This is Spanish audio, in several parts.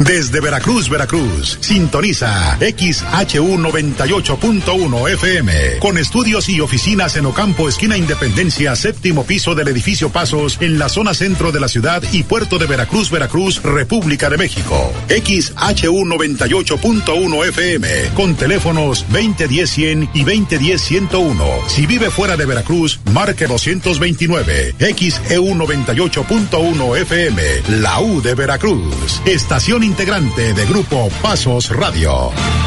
Desde Veracruz, Veracruz, sintoniza XHU 98.1 FM, con estudios y oficinas en Ocampo, esquina Independencia, séptimo piso del edificio Pasos, en la zona centro de la ciudad y puerto de Veracruz, Veracruz, República de México. XHU 98.1 FM, con teléfonos 2010-100 y 2010-101. Si vive fuera de Veracruz, marque 229. XEU 98.1 FM, la U de Veracruz. Estación integrante de Grupo Pasos Radio.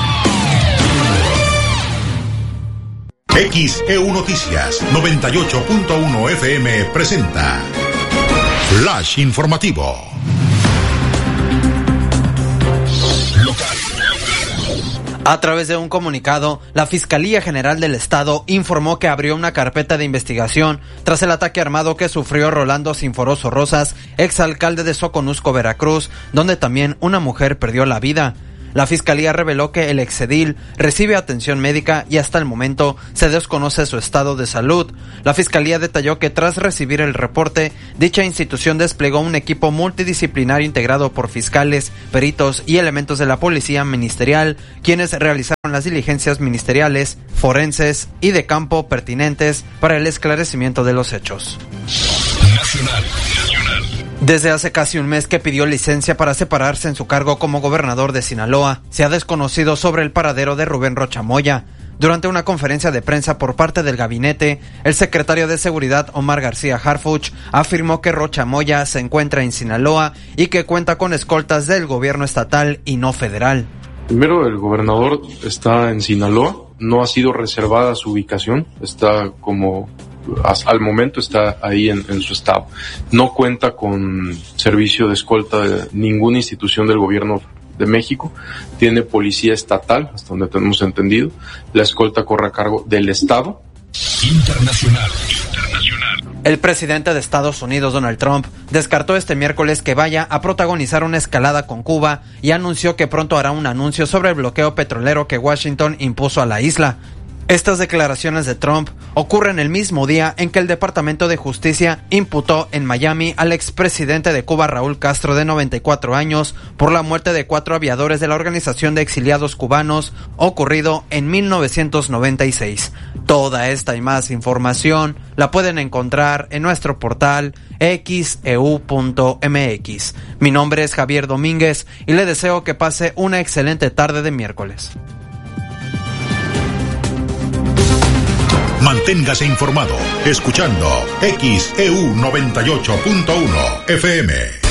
XEU Noticias 98.1 FM presenta Flash Informativo. A través de un comunicado, la Fiscalía General del Estado informó que abrió una carpeta de investigación tras el ataque armado que sufrió Rolando Sinforoso Rosas, exalcalde de Soconusco, Veracruz, donde también una mujer perdió la vida. La Fiscalía reveló que el exedil recibe atención médica y hasta el momento se desconoce su estado de salud. La Fiscalía detalló que tras recibir el reporte, dicha institución desplegó un equipo multidisciplinario integrado por fiscales, peritos y elementos de la policía ministerial, quienes realizaron las diligencias ministeriales, forenses y de campo pertinentes para el esclarecimiento de los hechos. Nacional. Desde hace casi un mes que pidió licencia para separarse en su cargo como gobernador de Sinaloa, se ha desconocido sobre el paradero de Rubén Rocha Moya. Durante una conferencia de prensa por parte del gabinete, el secretario de Seguridad Omar García Harfuch afirmó que Rocha Moya se encuentra en Sinaloa y que cuenta con escoltas del gobierno estatal y no federal. Primero, el gobernador está en Sinaloa, no ha sido reservada su ubicación, está como... al momento está ahí en su estado. No cuenta con servicio de escolta de ninguna institución del gobierno de México. Tiene policía estatal, hasta donde tenemos entendido. La escolta corre a cargo del estado. Internacional. El presidente de Estados Unidos, Donald Trump, descartó este miércoles que vaya a protagonizar una escalada con Cuba y anunció que pronto hará un anuncio sobre el bloqueo petrolero que Washington impuso a la isla. Estas declaraciones de Trump ocurren el mismo día en que el Departamento de Justicia imputó en Miami al expresidente de Cuba, Raúl Castro, de 94 años, por la muerte de 4 aviadores de la Organización de Exiliados Cubanos, ocurrido en 1996. Toda esta y más información la pueden encontrar en nuestro portal xeu.mx. Mi nombre es Javier Domínguez y le deseo que pase una excelente tarde de miércoles. Manténgase informado escuchando XEU 98.1 FM.